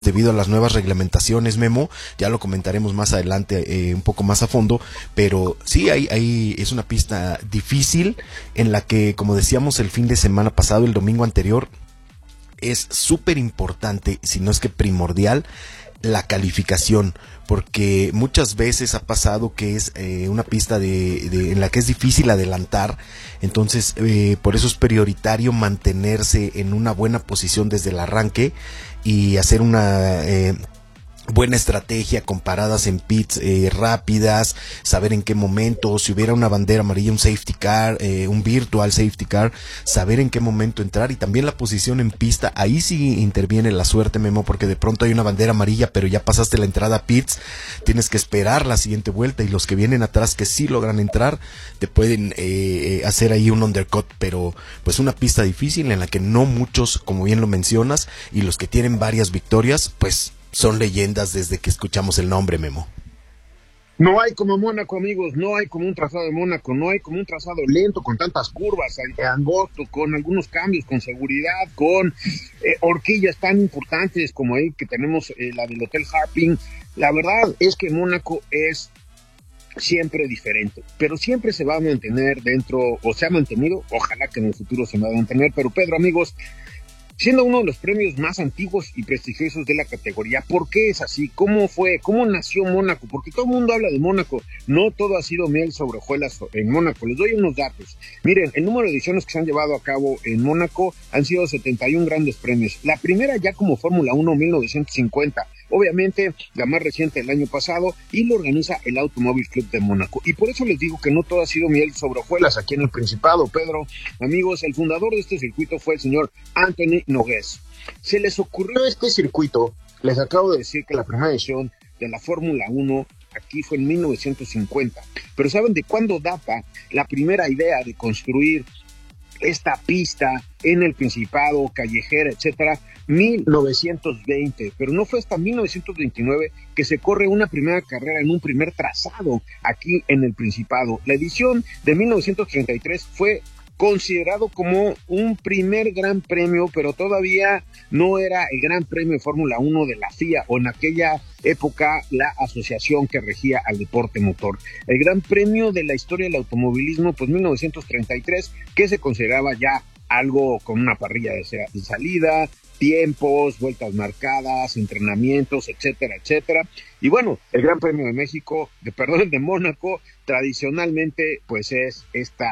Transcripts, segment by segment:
debido a las nuevas reglamentaciones, Memo. Ya lo comentaremos más adelante un poco más a fondo, pero sí, es una pista difícil en la que, como decíamos el fin de semana pasado, el domingo anterior, es súper importante, si no es que primordial, la calificación, porque muchas veces ha pasado que es una pista en la que es difícil adelantar. Entonces por eso es prioritario mantenerse en una buena posición desde el arranque y hacer una buena estrategia con paradas en pits rápidas, saber en qué momento, si hubiera una bandera amarilla, un safety car, un virtual safety car, saber en qué momento entrar, y también la posición en pista. Ahí sí interviene la suerte, Memo, porque de pronto hay una bandera amarilla pero ya pasaste la entrada a pits, tienes que esperar la siguiente vuelta, y los que vienen atrás que sí logran entrar te pueden hacer ahí un undercut. Pero pues una pista difícil en la que no muchos, como bien lo mencionas, y los que tienen varias victorias pues son leyendas desde que escuchamos el nombre, Memo. No hay como Mónaco, amigos, no hay como un trazado de Mónaco, no hay como un trazado lento, con tantas curvas, angosto, con algunos cambios, con seguridad, con horquillas tan importantes como ahí que tenemos la del Hotel Harping. La verdad es que Mónaco es siempre diferente, pero siempre se va a mantener dentro, o se ha mantenido, ojalá que en el futuro se va a mantener. Pero Pedro, amigos, siendo uno de los premios más antiguos y prestigiosos de la categoría, ¿por qué es así? ¿Cómo fue? ¿Cómo nació Mónaco? Porque todo el mundo habla de Mónaco, no todo ha sido miel sobre hojuelas en Mónaco. Les doy unos datos. Miren, el número de ediciones que se han llevado a cabo en Mónaco han sido 71 grandes premios. La primera ya como Fórmula 1, 1950. Obviamente, la más reciente del año pasado, y lo organiza el Automóvil Club de Mónaco. Y por eso les digo que no todo ha sido miel sobre hojuelas aquí en el Principado, Pedro. Amigos, el fundador de este circuito fue el señor Anthony Nogués. Se les ocurrió este circuito, les acabo de decir que la primera edición de la Fórmula 1 aquí fue en 1950. Pero ¿saben de cuándo data la primera idea de construir esta pista en el Principado, callejera, etcétera? 1920, pero no fue hasta 1929 que se corre una primera carrera en un primer trazado aquí en el Principado. La edición de 1933 fue considerado como un primer gran premio, pero todavía no era el Gran Premio de Fórmula 1 de la FIA, o en aquella época la asociación que regía al deporte motor. El Gran Premio de la historia del automovilismo, pues 1933, que se consideraba ya algo con una parrilla de salida, tiempos, vueltas marcadas, entrenamientos, etcétera, etcétera. Y bueno, el Gran Premio de el de Mónaco, tradicionalmente pues es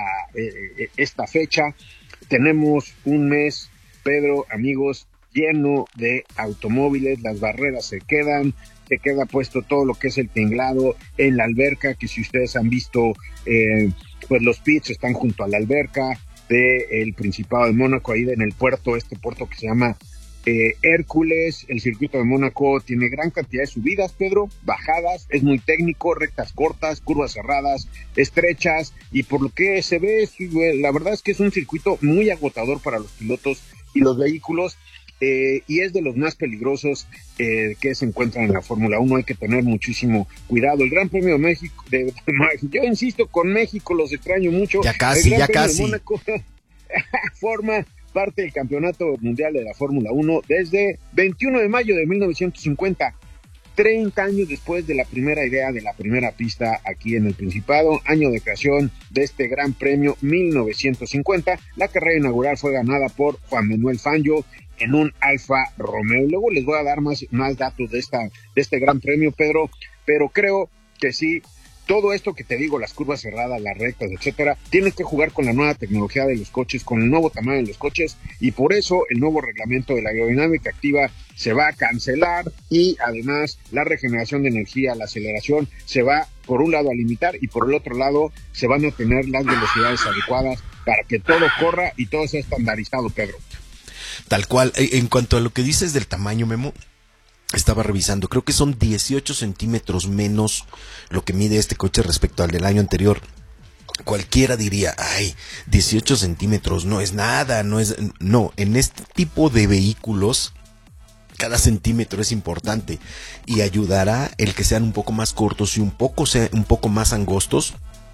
esta fecha. Tenemos un mes, Pedro, amigos, lleno de automóviles, las barreras se queda puesto todo lo que es el tinglado en la alberca, que si ustedes han visto, pues los pits están junto a la alberca del Principado de Mónaco, ahí en el puerto, este puerto que se llama Hércules. El circuito de Mónaco tiene gran cantidad de subidas, Pedro, bajadas, es muy técnico, rectas cortas, curvas cerradas, estrechas, y por lo que se ve, la verdad es que es un circuito muy agotador para los pilotos y los vehículos, y es de los más peligrosos que se encuentran en la Fórmula 1. Hay que tener muchísimo cuidado. El Gran Premio de México, yo insisto, con México los extraño mucho. Ya casi. De Mónaco forma parte del Campeonato Mundial de la Fórmula 1 desde 21 de mayo de 1950, 30 años después de la primera idea de la primera pista aquí en el Principado, año de creación de este Gran Premio 1950. La carrera inaugural fue ganada por Juan Manuel Fangio en un Alfa Romeo. Luego les voy a dar más datos de este Gran Premio, Pedro, pero creo que sí, todo esto que te digo, las curvas cerradas, las rectas, etcétera, tienes que jugar con la nueva tecnología de los coches, con el nuevo tamaño de los coches, y por eso el nuevo reglamento de la aerodinámica activa se va a cancelar, y además la regeneración de energía, la aceleración, se va por un lado a limitar, y por el otro lado se van a tener las velocidades adecuadas para que todo corra y todo sea estandarizado, Pedro. Tal cual. En cuanto a lo que dices del tamaño, Memo, estaba revisando, creo que son 18 centímetros menos lo que mide este coche respecto al del año anterior. Cualquiera diría, 18 centímetros no es nada, no, en este tipo de vehículos cada centímetro es importante, y ayudará el que sean un poco más cortos y un poco más angostos,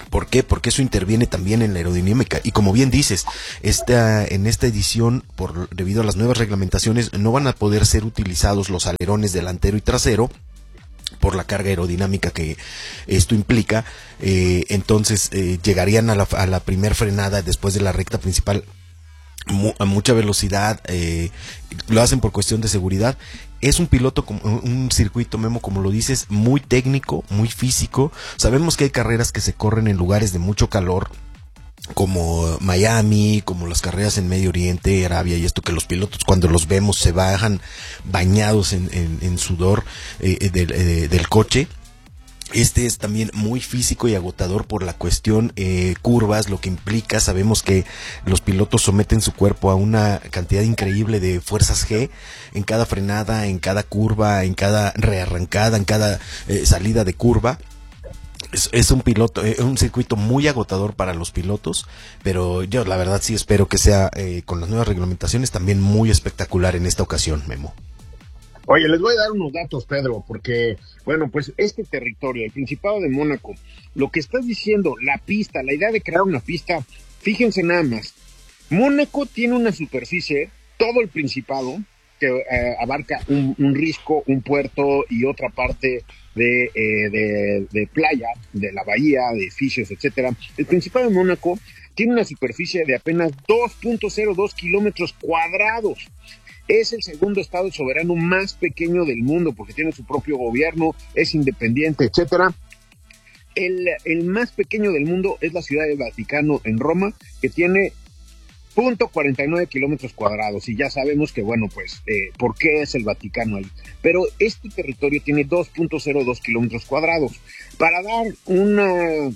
¿Por qué? Porque eso interviene también en la aerodinámica. Y como bien dices, en esta edición, debido a las nuevas reglamentaciones, no van a poder ser utilizados los alerones delantero y trasero por la carga aerodinámica que esto implica. Entonces llegarían a la primer frenada después de la recta principal a mucha velocidad. Lo hacen por cuestión de seguridad. Es un un circuito, Memo, como lo dices, muy técnico, muy físico. Sabemos que hay carreras que se corren en lugares de mucho calor, como Miami, como las carreras en Medio Oriente, Arabia, y esto que los pilotos cuando los vemos se bajan bañados en sudor del coche. Este es también muy físico y agotador por la cuestión curvas, lo que implica. Sabemos que los pilotos someten su cuerpo a una cantidad increíble de fuerzas G en cada frenada, en cada curva, en cada rearrancada, en cada salida de curva. Es un circuito muy agotador para los pilotos, pero yo la verdad sí espero que sea con las nuevas reglamentaciones también muy espectacular en esta ocasión, Memo. Oye, les voy a dar unos datos, Pedro, porque, bueno, pues este territorio, el Principado de Mónaco, lo que estás diciendo, la pista, la idea de crear una pista, fíjense nada más, Mónaco tiene una superficie, todo el Principado, que abarca un risco, un puerto y otra parte de playa, de la bahía, de edificios, etcétera. El Principado de Mónaco tiene una superficie de apenas 2.02 kilómetros cuadrados. Es el segundo estado soberano más pequeño del mundo porque tiene su propio gobierno, es independiente, etcétera. El más pequeño del mundo es la Ciudad del Vaticano en Roma, que tiene 0.49 kilómetros cuadrados, y ya sabemos que, bueno, pues, ¿por qué es el Vaticano ahí? Pero este territorio tiene 2.02 kilómetros cuadrados. Para dar una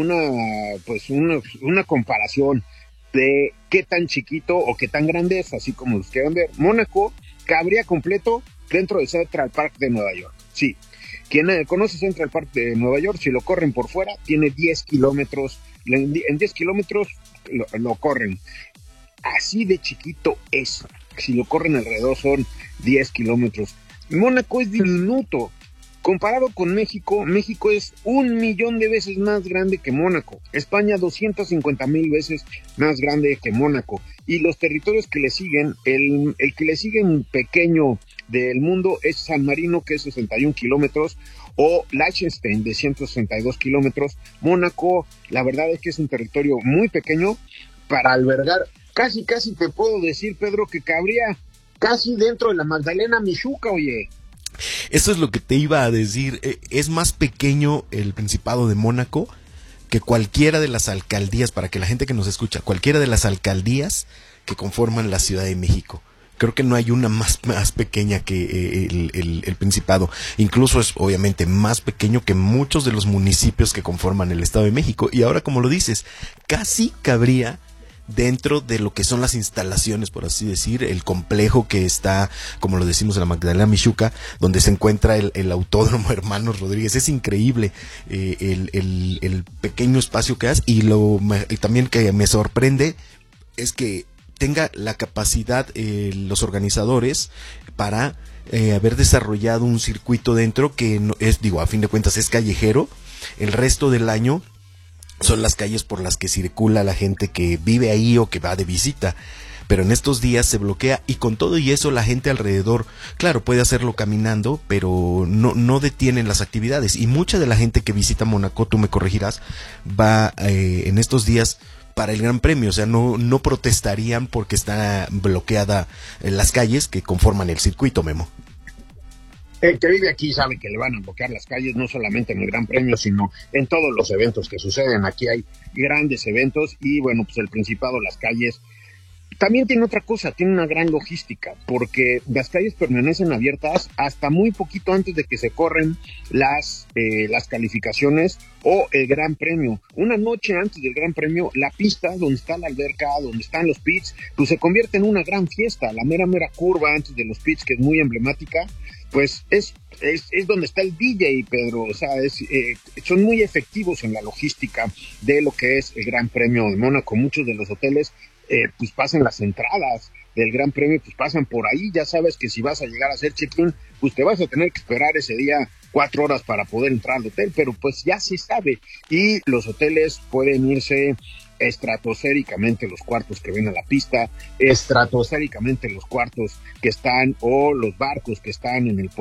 comparación de qué tan chiquito o qué tan grande es, así como los quieran ver, Mónaco cabría completo dentro de Central Park de Nueva York. Sí, quien conoce Central Park de Nueva York, si lo corren por fuera, tiene 10 kilómetros, en 10 kilómetros lo corren. Así de chiquito es, si lo corren alrededor son 10 kilómetros. Mónaco es diminuto. Comparado con México, México es 1,000,000 de veces más grande que Mónaco. España 250,000 veces más grande que Mónaco. Y los territorios que le siguen, el que le sigue en pequeño del mundo es San Marino, que es 61 kilómetros, o Liechtenstein de 162 kilómetros. Mónaco, la verdad es que es un territorio muy pequeño para albergar. Casi te puedo decir, Pedro, que cabría casi dentro de la Magdalena Michuca, oye. Eso es lo que te iba a decir. Es más pequeño el Principado de Mónaco que cualquiera de las alcaldías, para que la gente que nos escucha, cualquiera de las alcaldías que conforman la Ciudad de México. Creo que no hay una más pequeña que el Principado. Incluso es obviamente más pequeño que muchos de los municipios que conforman el Estado de México. Y ahora, como lo dices, casi cabría dentro de lo que son las instalaciones, por así decir, el complejo que está, como lo decimos, en la Magdalena Michuca, donde se encuentra el Autódromo Hermanos Rodríguez. Es increíble el pequeño espacio que has, y también que me sorprende es que tenga la capacidad los organizadores para haber desarrollado un circuito dentro que no es, a fin de cuentas es callejero. El resto del año son las calles por las que circula la gente que vive ahí o que va de visita, pero en estos días se bloquea, y con todo y eso la gente alrededor, claro, puede hacerlo caminando, pero no detienen las actividades, y mucha de la gente que visita Mónaco, tú me corregirás, va en estos días para el Gran Premio. O sea, no protestarían porque está bloqueada en las calles que conforman el circuito, Memo. El que vive aquí sabe que le van a bloquear las calles, no solamente en el Gran Premio, sino en todos los eventos que suceden. Aquí hay grandes eventos y, bueno, pues el Principado, las calles. También tiene otra cosa, tiene una gran logística, porque las calles permanecen abiertas hasta muy poquito antes de que se corren las calificaciones o el Gran Premio. Una noche antes del Gran Premio, la pista donde está la alberca, donde están los pits, pues se convierte en una gran fiesta. La mera curva antes de los pits, que es muy emblemática, pues es donde está el DJ, Pedro. O sea, son muy efectivos en la logística de lo que es el Gran Premio de Mónaco. Muchos de los hoteles pues pasan las entradas del Gran Premio, pues pasan por ahí. Ya sabes que si vas a llegar a hacer check-in, pues te vas a tener que esperar ese día 4 horas para poder entrar al hotel, pero pues ya se sabe, y los hoteles pueden irse estratosféricamente los cuartos que ven a la pista, estratosféricamente los cuartos que están o los barcos que están en el